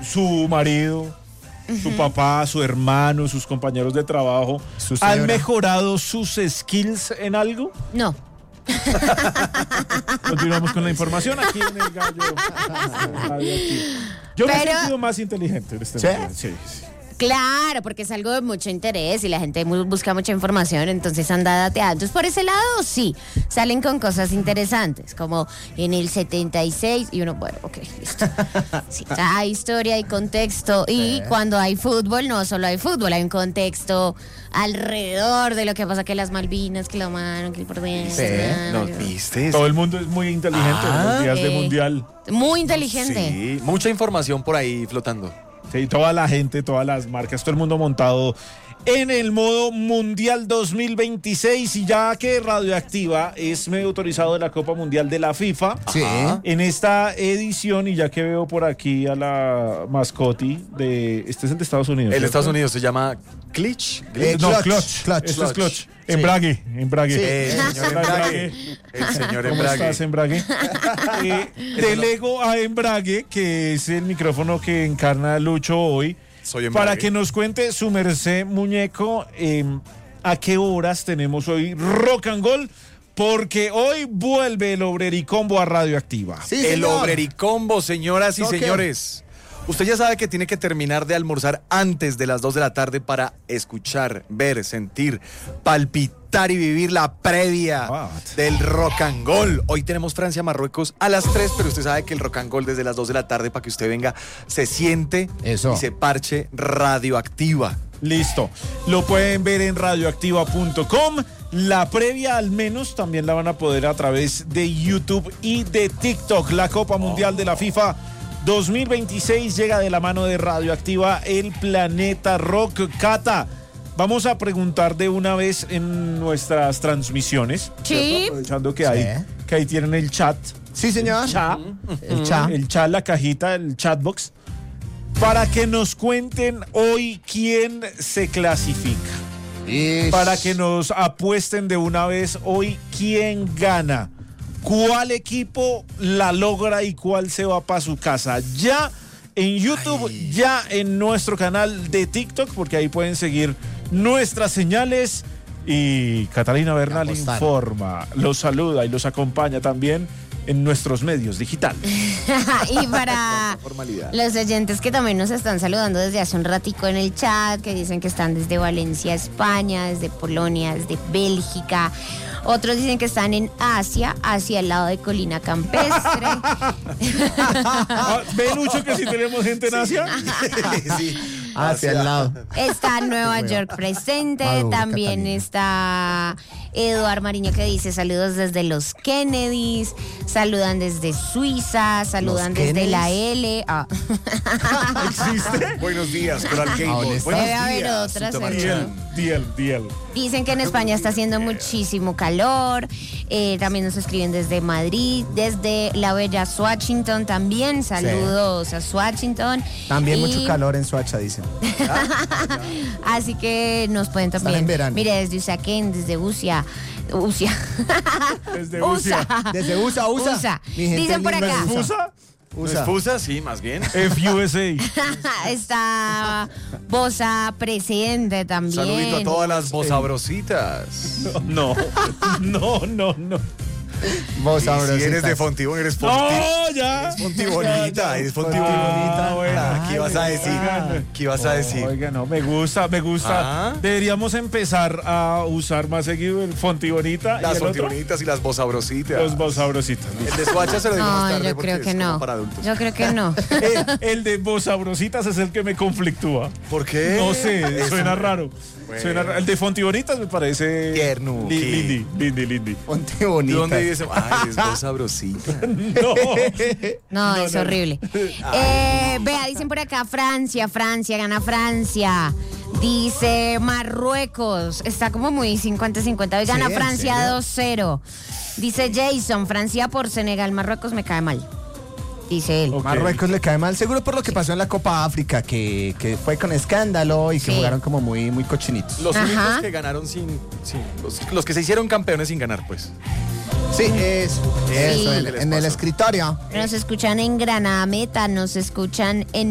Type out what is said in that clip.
su marido, su papá, su hermano, sus compañeros de trabajo, ¿han mejorado sus skills en algo? No. Continuamos con la información aquí en el Gallo. Yo me he sentido más inteligente en este momento. Sí. Claro, porque es algo de mucho interés y la gente busca mucha información, entonces anda dateando. Entonces, por ese lado, sí, salen con cosas interesantes, como en el 76, y uno, bueno, ok, listo. Sí, hay historia, hay contexto, y cuando hay fútbol, no solo hay fútbol, hay un contexto alrededor de lo que pasa, que las Malvinas, que la mano, que el por dentro. ¿No viste? Todo el mundo es muy inteligente en los días de mundial. Muy inteligente. Sí, mucha información por ahí flotando. Sí, toda la gente, todas las marcas, todo el mundo montado en el modo Mundial 2026. Y ya que Radioactiva es medio autorizado de la Copa Mundial de la FIFA, en esta edición, y ya que veo por aquí a la mascoti de... Este es el de Estados Unidos. El de Estados Unidos se llama Clutch. Clutch. Esto es Clutch. Embrague. El señor Embrague. ¿Cómo estás, Embrague? Delego a Embrague, que es el micrófono que encarna Lucho hoy, para que nos cuente su merced, muñeco, a qué horas tenemos hoy Rock and Gold, porque hoy vuelve el Obrericombo a Radioactiva. Sí, el Obrericombo, señoras y señores. Usted ya sabe que tiene que terminar de almorzar antes de las 2 de la tarde para escuchar, ver, sentir, palpitar y vivir la previa del Rock and Gold. Hoy tenemos Francia-Marruecos a las 3, pero usted sabe que el Rock and Gold desde las 2 de la tarde para que usted venga, se siente y se parche Radioactiva. Listo. Lo pueden ver en radioactiva.com. La previa al menos también la van a poder a través de YouTube y de TikTok. La Copa Mundial de la FIFA 2026 llega de la mano de Radioactiva, el Planeta Rock. Cata, vamos a preguntar de una vez en nuestras transmisiones. Sí. Aprovechando que ahí tienen el chat. Sí, señor. El chat, la cajita, el chatbox. Para que nos cuenten hoy quién se clasifica. Para que nos apuesten de una vez hoy quién gana. ¿Cuál equipo la logra y cuál se va para su casa? Ya en YouTube, ya en nuestro canal de TikTok, porque ahí pueden seguir nuestras señales. Y Catalina Bernal informa, los saluda y los acompaña también en nuestros medios digitales. Y para los oyentes que también nos están saludando desde hace un ratico en el chat, que dicen que están desde Valencia, España, desde Polonia, desde Bélgica. Otros dicen que están en Asia, hacia el lado de Colina Campestre. ¿Ve, Lucho, que si tenemos gente en Asia? Sí, hacia el lado. Está Nueva York presente, también Catalina. Está Eduard Mariño, que dice saludos desde los Kennedys, saludan desde Suiza, saludan desde la L. ¿Existe? Buenos días, Coral Gable. Debe haber otras. Diel. Dicen que en España está haciendo muchísimo calor. También nos escriben desde Madrid, desde la bella Swatchington también. Saludos a Swatchington. También mucho calor en Suacha, dicen. Así que nos pueden también. Mire, desde Usaquén, desde USA. Desde USA. Desde USA. Dicen por acá. ¿USA? ¿Fusa? Sí, más bien. FUSA. Está Bosa presente también. Saludito a todas las bosabrositas. No. Vos sabrositas. Si eres de Fontibón, eres Fonti. No, ya. Eres Fontibonita, eres Fontibonita. ¿Qué vas a decir? ¿Qué vas a decir? Oiga, no, me gusta. Deberíamos empezar a usar más seguido el Fontibonita. Las Fontibonitas y las bosabrositas. Los bosabrositas. El de Suacha se lo digo más tarde. Yo creo que no. Para adultos. Yo creo que no. El de bosabrositas es el que me conflictúa. ¿Por qué? No sé, suena raro. Bueno. El de Fontibonitas me parece tierno. Lindy. Fontibonitas. ¿Dónde dice? Ay, es bosabrosita. No, es horrible. Vea, dicen por acá Francia, gana Francia. Dice Marruecos, está como muy 50-50. Hoy gana Francia 2-0. Dice Jason, Francia por Senegal, Marruecos me cae mal. Dice él. Marruecos le cae mal, seguro por lo que pasó en la Copa África, que fue con escándalo y que jugaron como muy cochinitos. Los únicos que ganaron los que se hicieron campeones sin ganar, pues. Sí, eso, en el escritorio. Nos escuchan en Granada Meta, nos escuchan en